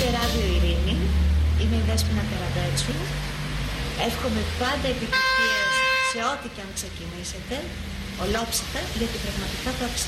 Ράδιο Ειρήνη, είμαι η Δέσποινα Καραμπέτσου. Εύχομαι πάντα επιτυχίες σε ό,τι και αν ξεκινήσετε, ολόψυχα, γιατί πραγματικά το αξίζει.